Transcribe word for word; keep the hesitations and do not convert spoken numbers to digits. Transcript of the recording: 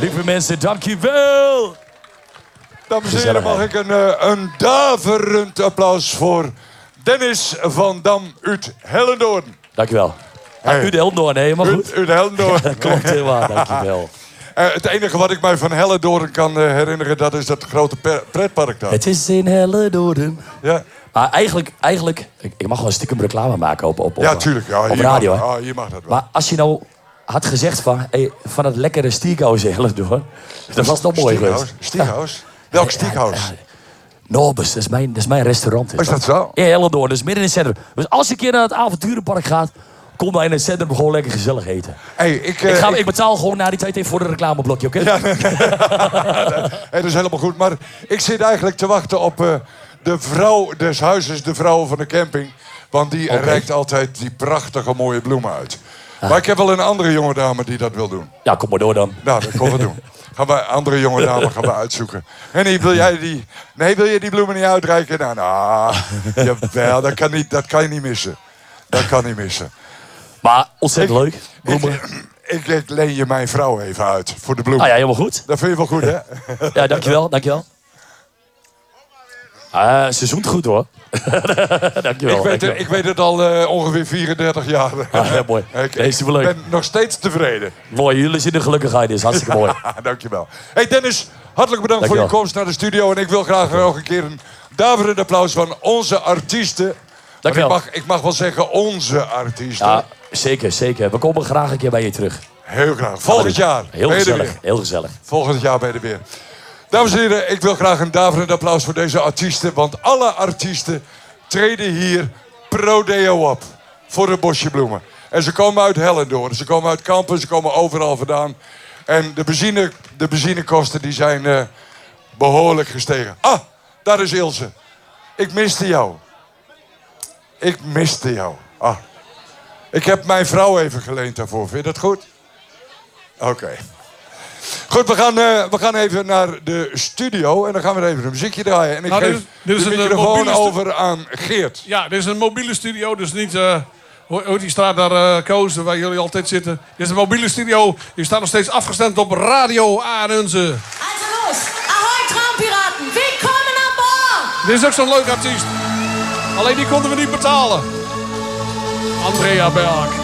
Lieve mensen, dankjewel. Dames en heren, mag ik een, uh, een daverend applaus voor Dennis van Dam uit Hellendoorn. Dankjewel. Hey. Uit Hellendoorn, hè? Maar goed. Uit Hellendoorn. Ja, klopt helemaal, dankjewel. Uh, het enige wat ik mij van Hellendoorn kan uh, herinneren, dat is dat grote pretpark daar. Het is in Hellendoorn. Ja. Maar eigenlijk, eigenlijk ik, ik mag wel een stiekem reclame maken op, op, op, ja, tuurlijk. Ja, op radio. Mag, oh, je mag dat wel. Maar als je nou had gezegd van, hey, van het lekkere Stiekhuis in Hellendoorn, dat was toch mooi geweest. Stiekhuis? Ja. Welk Stiekhuis? Ja, ja. Nobus, dat is mijn, dat is mijn restaurant. Is, is dat zo? In Hellendoorn, dus midden in het centrum. Dus als je een keer naar het avonturenpark gaat, kom dan in het centrum gewoon lekker gezellig eten. Hey, ik, uh, ik, ga, ik... ik betaal gewoon na die tijd even voor de reclameblokje, oké? Okay? Ja, hey, dat is helemaal goed. Maar ik zit eigenlijk te wachten op uh, de vrouw des huizes, de vrouw van de camping. Want die okay. reikt altijd die prachtige mooie bloemen uit. Ah. Maar ik heb wel een andere jonge dame die dat wil doen. Ja, kom maar door dan. Nou, dat komen we doen. Gaan we andere jonge dame gaan we uitzoeken. Henny, wil jij die... Nee, wil je die bloemen niet uitreiken? Nou, nou, jawel, dat kan, niet, dat kan je niet missen. Dat kan niet missen. Maar ontzettend ik, leuk. Bloemen. Ik, ik, ik leen je mijn vrouw even uit voor de bloemen. Ah ja, helemaal goed. Dat vind je wel goed, hè? Ja, dankjewel, dankjewel. Ah, ze zoent goed, hoor. dankjewel. Ik weet, dankjewel. Het, ik weet het al uh, ongeveer vierendertig jaar. Ah, ja, mooi. ik Deze ik ben nog steeds tevreden. Mooi, jullie zien er gelukkig uit. Is hartstikke mooi. Dankjewel. Hey Dennis, hartelijk bedankt dankjewel. voor je komst naar de studio. En ik wil graag nog een keer een daverend applaus van onze artiesten. Ik mag, ik mag wel zeggen onze artiesten. Ja, zeker, zeker. We komen graag een keer bij je terug. Heel graag. Volgend jaar. Heel gezellig, heel gezellig. Volgend jaar ben je er weer. Dames en heren, ik wil graag een daverend applaus voor deze artiesten. Want alle artiesten treden hier pro deo op. Voor de bosje bloemen. En ze komen uit Hellendoorn. Ze komen uit Kampen. Ze komen overal vandaan. En de, benzine, de benzinekosten die zijn uh, behoorlijk gestegen. Ah, daar is Ilse. Ik miste jou. Ik miste jou. Ah. Ik heb mijn vrouw even geleend daarvoor. Vind je dat goed? Oké. Okay. Goed, we gaan, uh, we gaan even naar de studio. En dan gaan we even een muziekje draaien. En ik nou, geef dit is, dit is de microfoon over aan Geert. Ja, dit is een mobiele studio. Dus niet... Uh, hoe die staat daar, uh, Koos, waar jullie altijd zitten. Dit is een mobiele studio. Die staat nog steeds afgestemd op Radio Arnhem. Also los. Ahoi, Traumpiraten. Willkommen aan boord. Dit is ook zo'n leuk artiest. Alleen die konden we niet betalen. Andrea Berg.